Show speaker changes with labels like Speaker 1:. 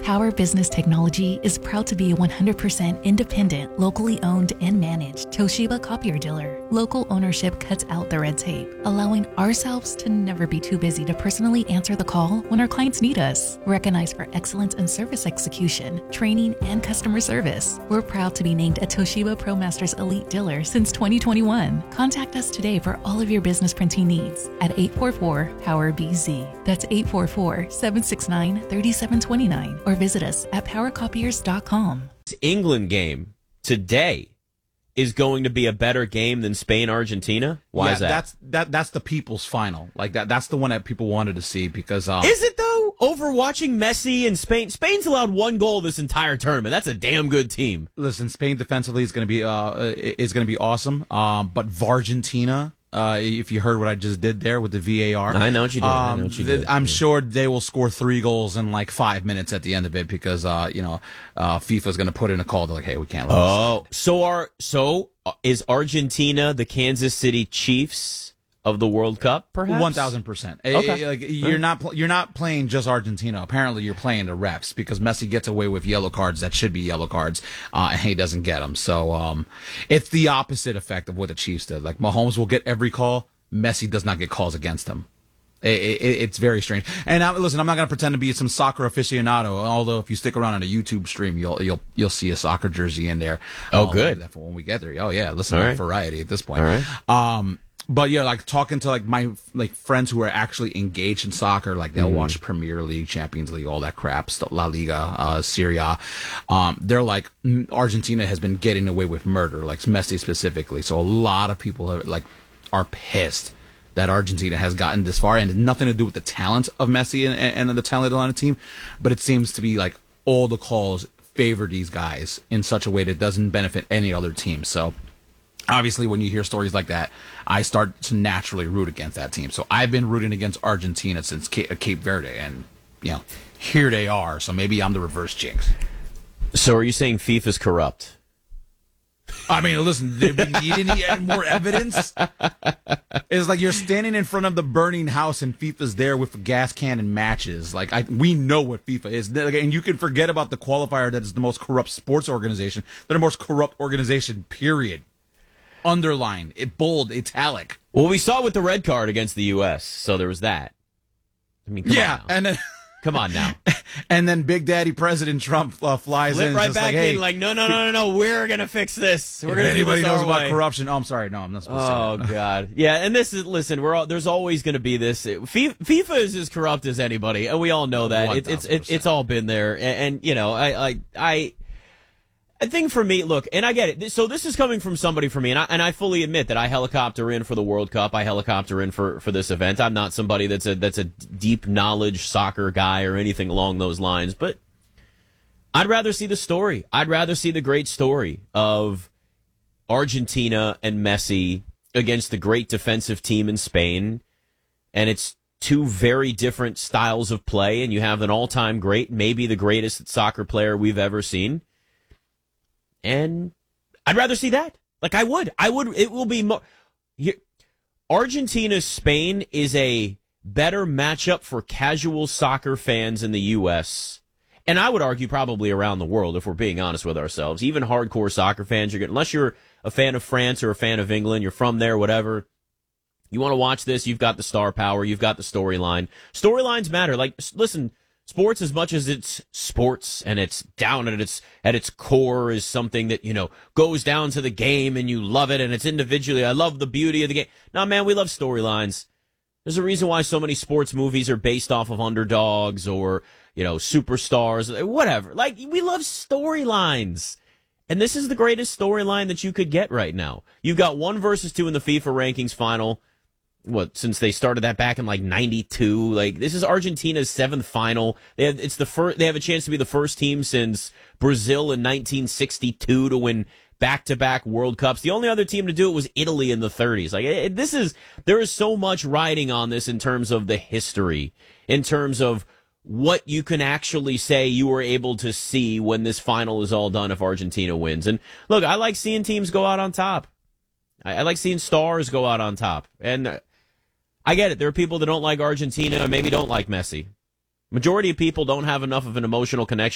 Speaker 1: Power Business Technology is proud to be a 100% independent, locally owned and managed Toshiba copier dealer. Local ownership cuts out the red tape, allowing ourselves to never be too busy to personally answer the call when our clients need us. Recognized for excellence in service execution, training, and customer service, we're proud to be named a Toshiba ProMasters Elite dealer since 2021. Contact us today for all of your business printing needs at 844-POWER-BZ. That's 844-769-3729. Or visit us at powercopiers.com.
Speaker 2: This England game today is going to be a better game than Spain-Argentina? Why is that?
Speaker 3: That's the people's final. Like that's the one that people wanted to see because
Speaker 2: is it though? Over watching Messi and Spain. Spain's allowed one goal this entire tournament. That's a damn good team.
Speaker 3: Listen, Spain defensively is going to be awesome. But Vargentina, if you heard what I just did there with the VAR.
Speaker 2: I know what you did.
Speaker 3: I'm sure they will score 3 goals in like 5 minutes at the end of it because FIFA's going to put in a call. They're like, hey, we can't lose.
Speaker 2: Oh, so is Argentina the Kansas City Chiefs of the World Cup? Perhaps
Speaker 3: 1,000%.
Speaker 2: Okay.
Speaker 3: You're not playing just Argentina. Apparently, you're playing the refs because Messi gets away with yellow cards that should be yellow cards, and he doesn't get them. So it's the opposite effect of what the Chiefs did. Like Mahomes will get every call. Messi does not get calls against him. It's very strange. And listen, I'm not going to pretend to be some soccer aficionado. Although if you stick around on a YouTube stream, you'll see a soccer jersey in there.
Speaker 2: Oh, good.
Speaker 3: For when we get there. Oh yeah, listen,
Speaker 2: All right.
Speaker 3: Variety at this point.
Speaker 2: All right.
Speaker 3: But yeah, like talking to my friends who are actually engaged in soccer, like they'll watch Premier League, Champions League, all that crap, La Liga, Serie A. They're like, Argentina has been getting away with murder, like Messi specifically. So a lot of people are pissed that Argentina has gotten this far, and it's nothing to do with the talent of Messi and the talent on the team, but it seems to be like all the calls favor these guys in such a way that doesn't benefit any other team. So obviously, when you hear stories like that, I start to naturally root against that team. So I've been rooting against Argentina since Cape Verde, and here they are. So maybe I'm the reverse jinx.
Speaker 2: So are you saying FIFA's corrupt?
Speaker 3: I mean, listen, did we need any more evidence? It's like you're standing in front of the burning house and FIFA's there with a gas can and matches. We know what FIFA is. And you can forget about the qualifier that is the most corrupt sports organization. They're the most corrupt organization, period. Underline, bold, italic.
Speaker 2: Well, we saw it with the red card against the U.S., so there was that. I mean, come on now.
Speaker 3: And then
Speaker 2: come on now.
Speaker 3: And then Big Daddy President Trump flies in.
Speaker 2: Right back in, like, no, we're going to fix this. We're going to do
Speaker 3: anybody
Speaker 2: this
Speaker 3: knows
Speaker 2: our
Speaker 3: about
Speaker 2: way.
Speaker 3: corruption. Oh, I'm sorry. No, I'm not supposed to say that.
Speaker 2: Oh, God. Yeah, and this is, listen, there's always going to be this. FIFA is as corrupt as anybody, and we all know that. It's all been there. And I think for me, look, and I get it. So this is coming from somebody for me, and I fully admit that I helicopter in for the World Cup. I helicopter in for this event. I'm not somebody that's a deep knowledge soccer guy or anything along those lines, but I'd rather see the story. I'd rather see the great story of Argentina and Messi against the great defensive team in Spain, and it's two very different styles of play, and you have an all-time great, maybe the greatest soccer player we've ever seen. And I'd rather see that. Like, I would. It will be more. Argentina-Spain is a better matchup for casual soccer fans in the U.S., and I would argue probably around the world, if we're being honest with ourselves. Even hardcore soccer fans, unless you're a fan of France or a fan of England, you're from there, whatever. You want to watch this, you've got the star power, you've got the storyline. Storylines matter. Like, listen, sports, as much as it's sports and it's down at its core, is something that, goes down to the game and you love it, and it's individually, I love the beauty of the game. No, man, we love storylines. There's a reason why so many sports movies are based off of underdogs or, superstars, whatever. Like, we love storylines. And this is the greatest storyline that you could get right now. You've got 1 versus 2 in the FIFA rankings final. Since they started that back in like 92, like this is Argentina's 7th final. They have a chance to be the first team since Brazil in 1962 to win back-to-back World Cups. The only other team to do it was Italy in the 30s. Like there is so much riding on this in terms of the history, in terms of what you can actually say you were able to see when this final is all done if Argentina wins. And look, I like seeing teams go out on top. I like seeing stars go out on top. And I get it. There are people that don't like Argentina and maybe don't like Messi. Majority of people don't have enough of an emotional connection